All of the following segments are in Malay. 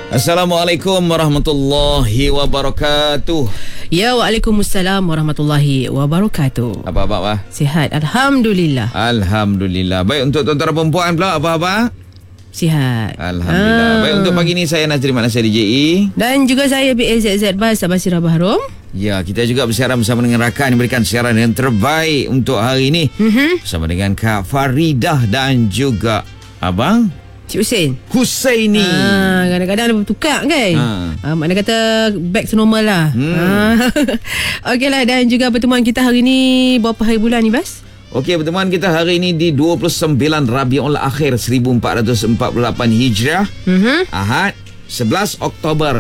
Assalamualaikum warahmatullahi wabarakatuh. Ya, waalaikumsalam warahmatullahi wabarakatuh. Apa abang, Pak? Sihat, Alhamdulillah. Alhamdulillah. Baik, untuk tuan-tuan perempuan pula, apa-apa? Sihat. Alhamdulillah. Baik, untuk pagi ni saya Nazri Maknasya DJE. Dan juga saya BAZZ Bas Abasira Bahrom. Ya, kita juga bersiaran bersama dengan rakan yang memberikan siaran yang terbaik untuk hari ini. Bersama dengan Kak Faridah dan juga Abang Cik Hussein. Husaini. Kadang-kadang ada bertukar kan. Makna kata back to normal lah. Okeylah, dan juga pertemuan kita hari ni berapa hari bulan ni, Bas? Okey, pertemuan kita hari ini di 29 Rabiul Akhir 1448 Hijrah. Ahad 11 Oktober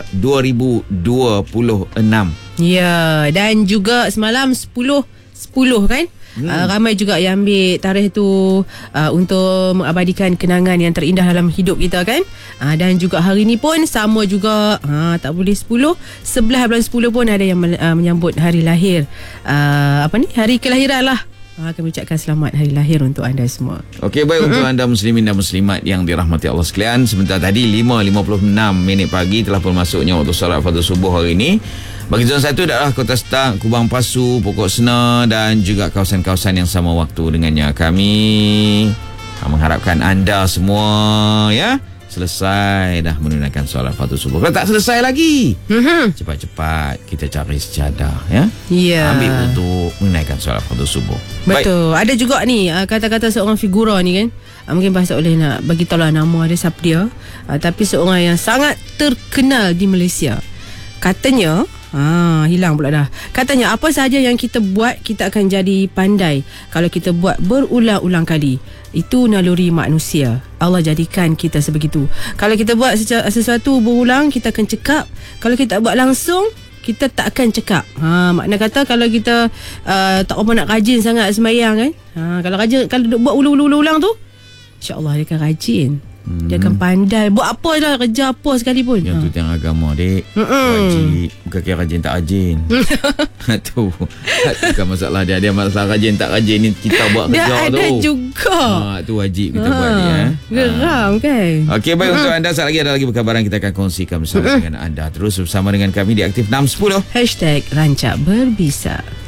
2026. Ya, dan juga semalam 10 kan? Ramai juga yang ambil tarikh tu untuk mengabadikan kenangan yang terindah dalam hidup kita kan. Dan juga hari ni pun sama juga, tak boleh 10, 11 bulan 10 pun ada yang menyambut hari lahir, hari kelahiran lah. Kami ucapkan selamat hari lahir untuk anda semua. Okey, baik untuk anda muslimin dan muslimat yang dirahmati Allah sekalian. Sebentar tadi 5.56 pagi telah pun masuknya waktu solat fardu subuh hari ini. Bagi zon 1 adalah Kota Stang, Kubang Pasu, Pokok Sena dan juga kawasan-kawasan yang sama waktu dengannya. Kami mengharapkan anda semua selesai dah menunaikan solat fardu subuh. Kalau tak selesai lagi, cepat-cepat kita cari sejadah ambil untuk menunaikan solat fardu subuh. Betul. Baik. Ada juga ni kata-kata seorang figura ni kan, mungkin bahasa oleh nak bagi tahu lah nama dia, siapa dia, tapi seorang yang sangat terkenal di Malaysia. Katanya hilang pula dah. Katanya apa sahaja yang kita buat, kita akan jadi pandai kalau kita buat berulang-ulang kali. Itu naluri manusia. Allah jadikan kita sebegitu. Kalau kita buat sesuatu berulang, kita akan cekap. Kalau kita buat langsung, kita tak akan cekap. Makna kata kalau kita tak apa nak rajin sangat sembahyang kan, kalau buat ulang-ulang tu, insya-Allah dia akan rajin. Dia akan pandai buat apa lah, kerja apa sekalipun. Yang tu tiang agama, dek. Wajib. Bukan kira rajin tak rajin. Tu bukan masalah dia. Dia masalah rajin tak rajin ni kita buat kerja tu. Dia ada juga. Tu wajib kita buat ni. Geram kan. Okey, baik untuk anda. Saat lagi ada lagi perkabaran kita akan kongsikan bersama dengan anda. Terus bersama dengan kami di Aktif 610. #Rancak Berbisa.